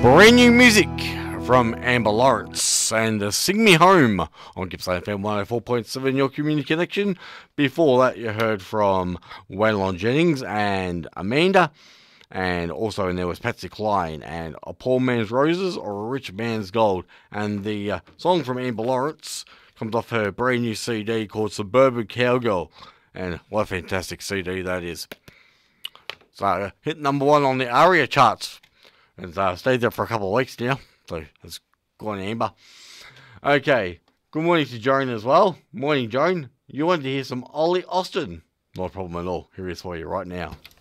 Brand new music from Amber Lawrence and Sing Me Home on Gippsland FM 104.7, your community connection. Before that, you heard from Waylon Jennings and Amanda, and also in there was Patsy Cline and A Poor Man's Roses or A Rich Man's Gold. And the song from Amber Lawrence comes off her brand new CD called Suburban Cowgirl, and what a fantastic CD that is. So, hit number one on the ARIA charts. And stayed there for a couple of weeks now. So that's good on Amber. Okay. Good morning to Joan as well. Morning, Joan. You wanted to hear some Ollie Austin. Not a problem at all. Here it is for you right now.